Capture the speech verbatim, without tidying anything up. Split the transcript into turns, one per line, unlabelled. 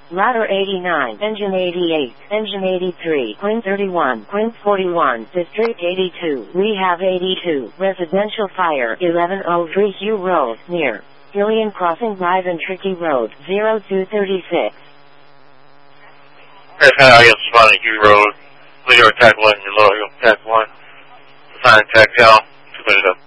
Ladder eighty-nine, Engine eighty-eight, Engine eighty-three, Quinn thirty-one, Quinn forty-one, District eighty-two, Rehab eighty-two, Residential Fire eleven oh three Hugh Road, near Gillian Crossing Drive and Tricky Road, zero two thirty-six.
Aircraft I S responding Hugh Road, Leader Attack one, your low, Attack one, Assign Attack Cal, two minutes up.